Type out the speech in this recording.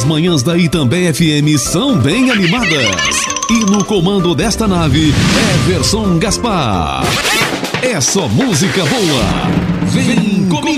manhãs da Itambé FM são bem animadas. E no comando desta nave, Everson Gaspar. É só música boa. Vem comigo.